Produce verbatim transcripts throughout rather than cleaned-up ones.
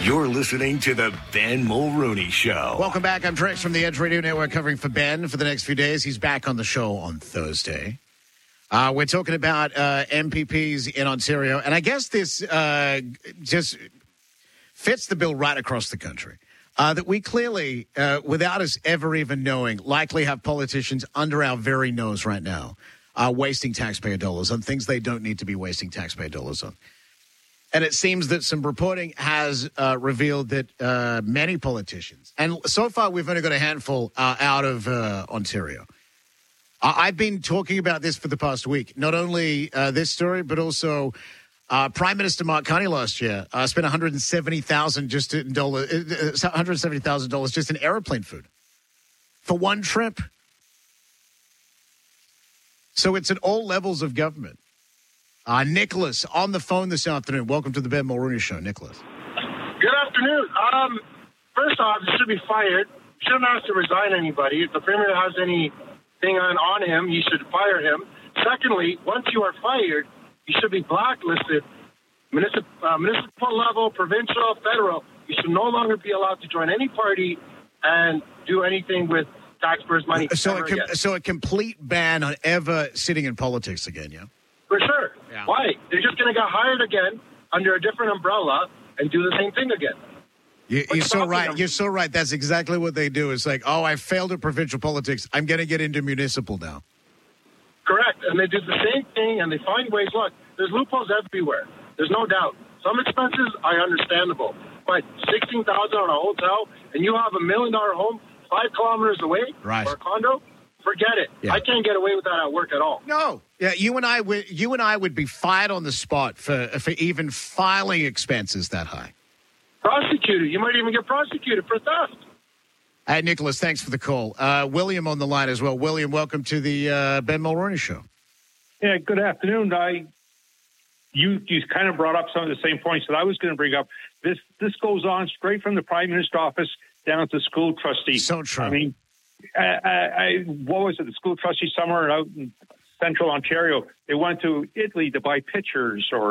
You're listening to the Ben Mulrooney Show. Welcome back. I'm Drex from the Edge Radio Network covering for Ben for the next few days. He's back on the show on Thursday. Uh, we're talking about uh, M P Ps in Ontario, and I guess this uh, just fits the bill right across the country. Uh, that we clearly, uh, without us ever even knowing, likely have politicians under our very nose right now uh, wasting taxpayer dollars on things they don't need to be wasting taxpayer dollars on. And it seems that some reporting has uh, revealed that uh, many politicians, and so far we've only got a handful uh, out of uh, Ontario. Uh, I've been talking about this for the past week, not only uh, this story, but also uh, Prime Minister Mark Carney last year uh, spent one hundred seventy thousand dollars just in dollar, uh, one hundred seventy thousand dollars just in airplane food for one trip. So it's at all levels of government. Uh, Nicholas on the phone this afternoon. Welcome to the Ben Mulrooney Show, Nicholas. Good afternoon. Um, first off, he should be fired. Shouldn't have to resign anybody. If the Premier has anything on, on him, he should fire him. Secondly, once you are fired, you should be blacklisted. Municipal, uh, municipal level, provincial, federal. You should no longer be allowed to join any party and do anything with taxpayers' money. So, a com- again. so a complete ban on ever sitting in politics again, yeah? For sure. Yeah. Why? They're just going to get hired again under a different umbrella and do the same thing again. You, you're so stopping right. them? You're so right. That's exactly what they do. It's like, oh, I failed at provincial politics. I'm going to get into municipal now. Correct. And they do the same thing, and they find ways. Look, there's loopholes everywhere. There's no doubt. Some expenses are understandable. But sixteen thousand dollars on a hotel, and you have a million-dollar home five kilometers away, Right. or a condo, forget it. Yeah. I can't get away with that at work at all. No. Yeah, you and I would you and I would be fired on the spot for for even filing expenses that high. Prosecuted. You might even get prosecuted for theft. Hey, Nicholas, thanks for the call. Uh, William on the line as well. William, welcome to the uh, Ben Mulrooney Show. Yeah, good afternoon. I, you, you kind of brought up some of the same points that I was going to bring up. This this goes on straight from the Prime Minister's office down to school trustees. So true. I mean, I, I, I, what was it? The school trustee somewhere out in central Ontario. They went to Italy to buy pictures, or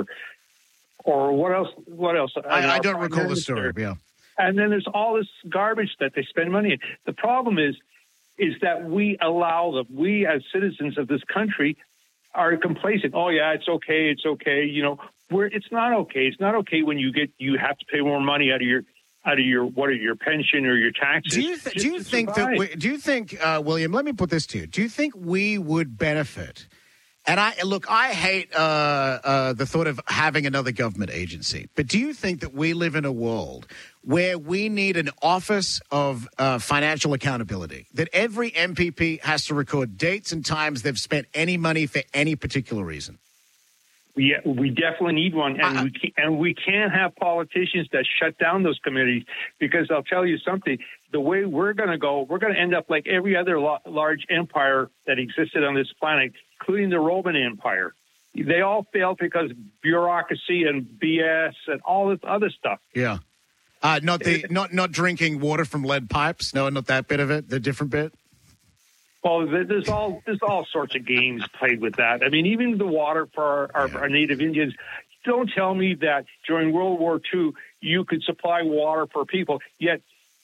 or what else? What else? I, I don't recall the story. Yeah. And then there's all this garbage that they spend money in. The problem is, is that we allow them. We as citizens of this country are complacent. Oh yeah, it's okay. It's okay. You know, where it's not okay. It's not okay when you get you have to pay more money out of your out of your what are your pension or your taxes. Do you th- do you think that we, do you think uh, William? Let me put this to you. Do you think we would benefit? And I look, I hate uh, uh, the thought of having another government agency. But do you think that we live in a world where we need an office of uh, financial accountability, that every M P P has to record dates and times they've spent any money for any particular reason? Yeah, we definitely need one, and uh, we can, and we can't have politicians that shut down those committees, because I'll tell you something. The way we're going to go, we're going to end up like every other lo- large empire that existed on this planet, including the Roman Empire. They all failed because bureaucracy and B S and all this other stuff. Yeah, uh, not the not not drinking water from lead pipes. No, not that bit of it. The different bit. Well, there's all there's all sorts of games played with that. I mean, even the water for our, our, Yeah. our Native Indians. Don't tell me that during World War Two you could supply water for people. Yet,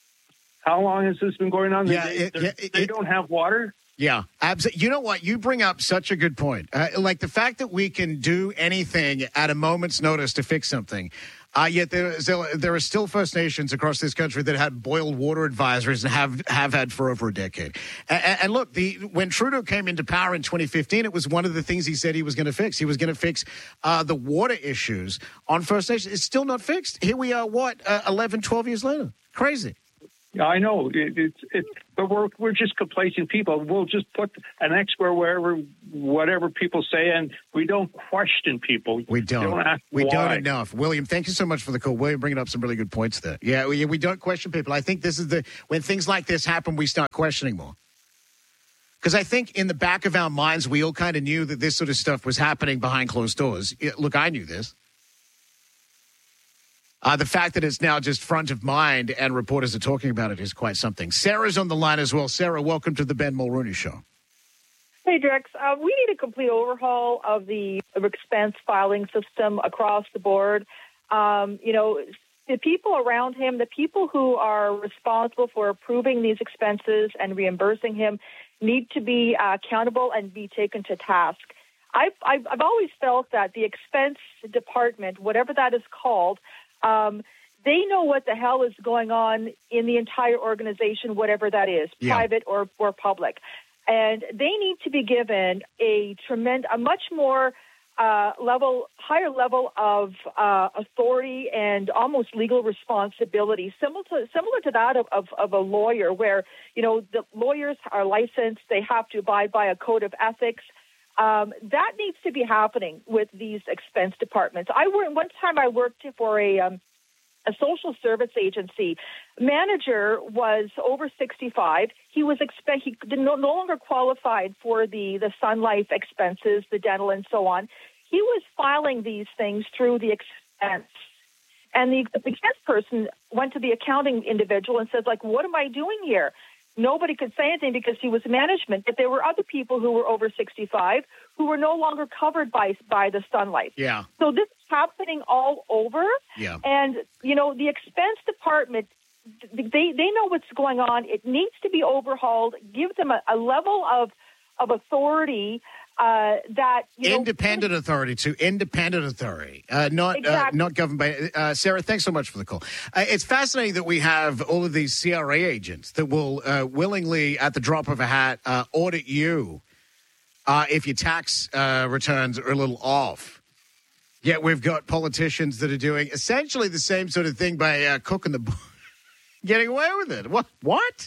how long has this been going on? Yeah, they, it- they- yeah, it- they don't have water. Yeah, absolutely. You know what? You bring up such a good point. Uh, like the fact that we can do anything at a moment's notice to fix something. Uh, yet there, is- there are still First Nations across this country that had boiled water advisories and have, have had for over a decade. And, and look, the when Trudeau came into power in twenty fifteen, it was one of the things he said he was going to fix. He was going to fix uh, the water issues on First Nations. It's still not fixed. Here we are, what, uh, eleven, twelve years later? Crazy. Yeah, I know it, it's it, but we're we're just complacent people. We'll just put an X where wherever whatever people say, and we don't question people. We don't. don't ask we why. don't enough. William, thank you so much for the call. William, bringing up some really good points there. Yeah, we, we don't question people. I think this is the when things like this happen, we start questioning more. Because I think in the back of our minds, we all kind of knew that this sort of stuff was happening behind closed doors. Yeah, look, I knew this. Uh, the fact that it's now just front of mind and reporters are talking about it is quite something. Sarah's on the line as well. Sarah, welcome to the Ben Mulrooney Show. Hey, Drex. Uh, we need a complete overhaul of the expense filing system across the board. Um, you know, the people around him, the people who are responsible for approving these expenses and reimbursing him, need to be uh, accountable and be taken to task. I've, I've, I've always felt that the expense department, whatever that is called, um, they know what the hell is going on in the entire organization, whatever that is, yeah. private or, or public. And they need to be given a tremendous, a much more uh, level, higher level of uh, authority and almost legal responsibility, similar to similar to that of, of, of a lawyer, where you know the lawyers are licensed, they have to abide by a code of ethics. Um, that needs to be happening with these expense departments. I worked one time. I worked for a um, a social service agency. Manager was over sixty-five. He was expe- he no, no longer qualified for the, the Sun Life expenses, the dental and so on. He was filing these things through the expense. And the, the expense person went to the accounting individual and said, like, what am I doing here? Nobody could say anything because he was management, but there were other people who were over sixty-five who were no longer covered by by the Sun Life. Yeah. So this is happening all over. Yeah. And, you know, the expense department, they they know what's going on. It needs to be overhauled. Give them a, a level of of authority uh, that you know, independent authority to independent authority, uh, not exactly. uh, not governed by. Uh, Sarah, thanks so much for the call. Uh, it's fascinating that we have all of these C R A agents that will uh, willingly, at the drop of a hat, uh, audit you uh, if your tax uh, returns are a little off. Yet we've got politicians that are doing essentially the same sort of thing by uh, cooking the book, getting away with it. What? What?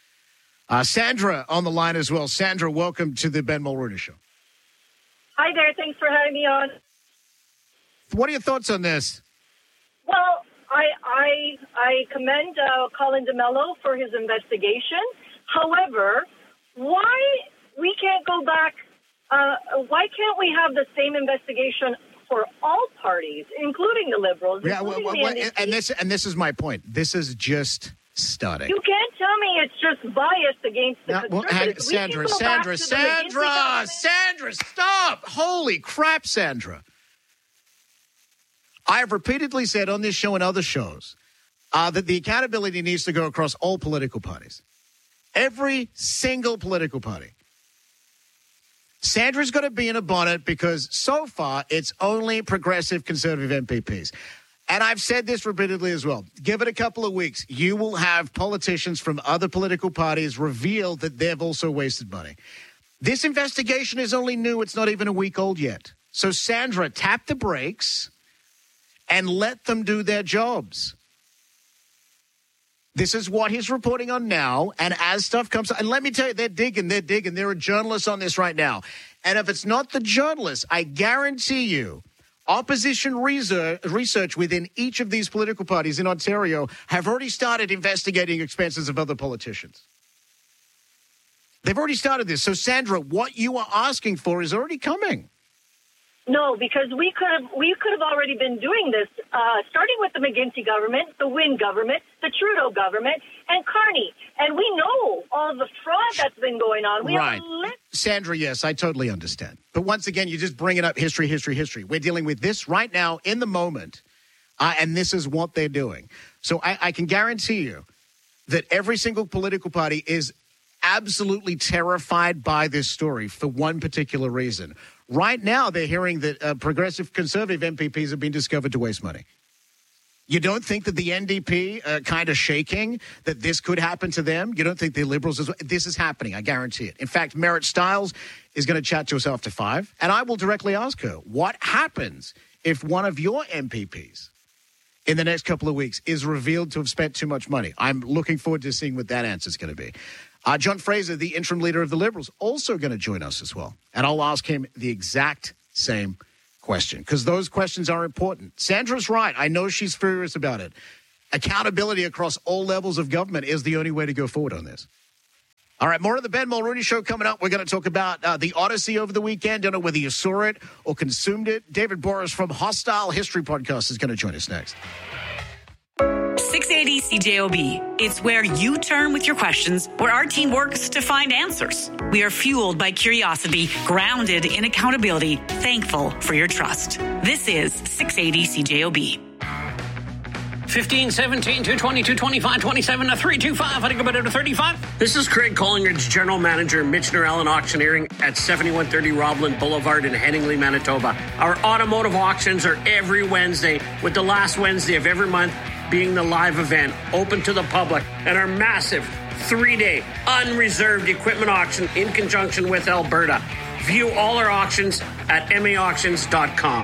Uh, Sandra on the line as well. Sandra, welcome to the Ben Mulrooney Show. Hi there. Thanks for having me on. What are your thoughts on this? Well, I I, I commend uh, Colin DeMello for his investigation. However, why we can't go back? Uh, why can't we have the same investigation for all parties, including the Liberals? Yeah, well, well, well, and this and this is my point. This is just starting. You can't tell me it's just biased against the Now, well, hang, conservatives. Sandra, We can go back Sandra, to the Sandra, McGinty government. Sandra, stop! Holy crap, Sandra! I have repeatedly said on this show and other shows uh, that the accountability needs to go across all political parties, every single political party. Sandra's got to be in a bonnet because so far it's only progressive conservative M P Ps. And I've said this repeatedly as well. Give it a couple of weeks. You will have politicians from other political parties reveal that they've also wasted money. This investigation is only new. It's not even a week old yet. So, Sandra, tap the brakes and let them do their jobs. This is what he's reporting on now. And as stuff comes, and let me tell you, they're digging, they're digging. There are journalists on this right now. And if it's not the journalists, I guarantee you, opposition research within each of these political parties in Ontario have already started investigating expenses of other politicians. They've already started this. So, Sandra, what you are asking for is already coming. No, because we could have we could have already been doing this, uh, starting with the McGinty government, the Wynne government, the Trudeau government, and Carney. And we know all the fraud that's been going on. We right. have li- Sandra, yes, I totally understand. But once again, you're just bringing up history, history, history. We're dealing with this right now in the moment, uh, and this is what they're doing. So I, I can guarantee you that every single political party is absolutely terrified by this story for one particular reason. Right now, they're hearing that uh, progressive conservative M P Ps have been discovered to waste money. You don't think that the N D P are kind of shaking that this could happen to them? You don't think the Liberals as well? This is happening, I guarantee it. In fact, Merritt Stiles is going to chat to us after five, and I will directly ask her, what happens if one of your M P Ps in the next couple of weeks is revealed to have spent too much money? I'm looking forward to seeing what that answer is going to be. Uh, John Fraser, the interim leader of the Liberals, also going to join us as well. And I'll ask him the exact same question because those questions are important. Sandra's right. I know she's furious about it. Accountability across all levels of government is the only way to go forward on this. All right, more of the Ben Mulrooney Show coming up. We're going to talk about uh, the Odyssey over the weekend. Don't know whether you saw it or consumed it. David Boris from Hostile History Podcast is going to join us next. six eighty C J O B. It's where you turn with your questions, where our team works to find answers. We are fueled by curiosity, grounded in accountability, thankful for your trust. This is six eighty C J O B. fifteen, seventeen, two twenty, two twenty-five, twenty-seven, to three twenty-five. I think about it to thirty-five. This is Craig Collingridge, General Manager, Michener Allen Auctioneering at seventy-one thirty Robland Boulevard in Headingley, Manitoba. Our automotive auctions are every Wednesday, with the last Wednesday of every month being the live event, open to the public, and our massive three-day unreserved equipment auction in conjunction with Alberta. View all our auctions at m a auctions dot com.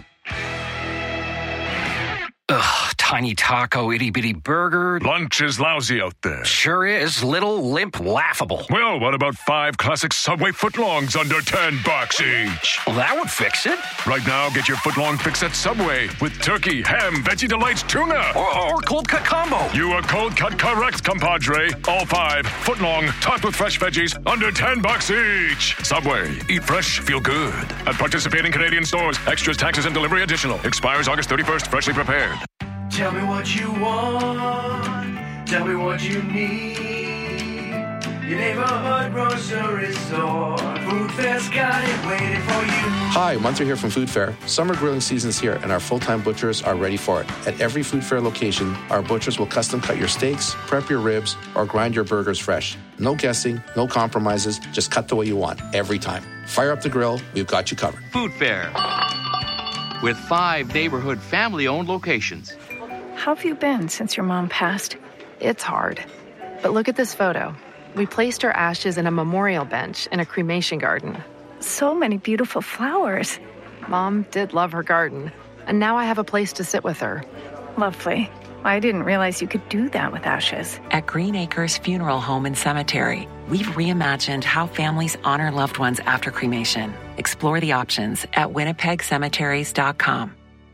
Ugh, tiny taco, itty-bitty burger. Lunch is lousy out there. Sure is. Little, limp, laughable. Well, what about five classic Subway footlongs under ten bucks each? Well, that would fix it. Right now, get your footlong fix at Subway with turkey, ham, Veggie Delights, tuna. Or, or cold cut combo. You are cold cut correct, compadre. All five, footlong, topped with fresh veggies, under ten bucks each. Subway, eat fresh, feel good. At participating Canadian stores, extras, taxes, and delivery additional. Expires August thirty-first, freshly prepared. Tell me what you want. Tell me what you need. Your neighborhood grocery store. Food Fair's got it waiting for you. Hi, Munter here from Food Fair. Summer grilling season's here, and our full-time butchers are ready for it. At every Food Fair location, our butchers will custom cut your steaks, prep your ribs, or grind your burgers fresh. No guessing, no compromises, just cut the way you want, every time. Fire up the grill, we've got you covered. Food Fair, with five neighborhood family-owned locations. How have you been since your mom passed? It's hard. But look at this photo. We placed her ashes in a memorial bench in a cremation garden. So many beautiful flowers. Mom did love her garden, and now I have a place to sit with her. Lovely. I didn't realize you could do that with ashes. At Green Acres Funeral Home and Cemetery, we've reimagined how families honor loved ones after cremation. Explore the options at winnipeg cemeteries dot com.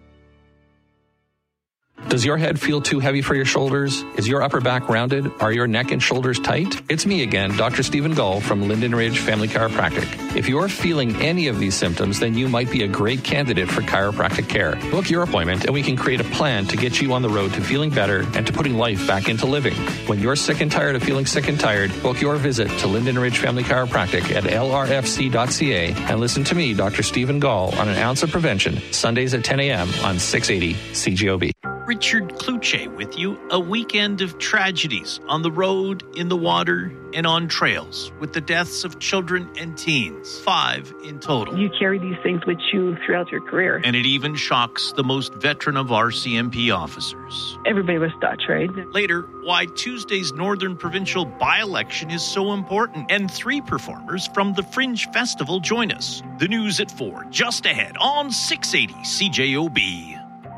Does your head feel too heavy for your shoulders? Is your upper back rounded? Are your neck and shoulders tight? It's me again, Doctor Stephen Gull from Linden Ridge Family Chiropractic. If you're feeling any of these symptoms, then you might be a great candidate for chiropractic care. Book your appointment and we can create a plan to get you on the road to feeling better and to putting life back into living. When you're sick and tired of feeling sick and tired, book your visit to Linden Ridge Family Chiropractic at L R F C dot C A and listen to me, Doctor Stephen Gull, on An Ounce of Prevention, Sundays at ten a.m. on six eighty C G O B. Richard Kluche with you. A weekend of tragedies on the road, in the water, and on trails, with the deaths of children and teens, five in total. You carry these things with you throughout your career. And it even shocks the most veteran of R C M P officers. Everybody was Dutch, right? Later, why Tuesday's Northern Provincial by-election is so important. And three performers from the Fringe Festival join us. The news at four, just ahead on six eighty C J O B.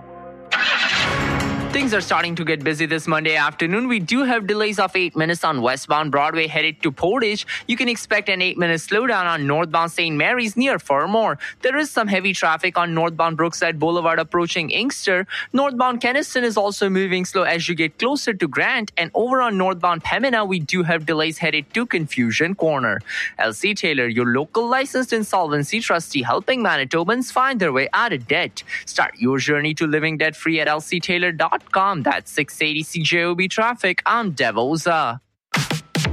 Things are starting to get busy this Monday afternoon. We do have delays of eight minutes on westbound Broadway headed to Portage. You can expect an eight-minute slowdown on northbound Saint Mary's near Fermor. There is some heavy traffic on northbound Brookside Boulevard approaching Inkster. Northbound Keniston is also moving slow as you get closer to Grant. And over on northbound Pembina, we do have delays headed to Confusion Corner. L C Taylor, your local licensed insolvency trustee, helping Manitobans find their way out of debt. Start your journey to living debt-free at L C Taylor dot com. That's six eighty C J O B traffic. I'm Devoza.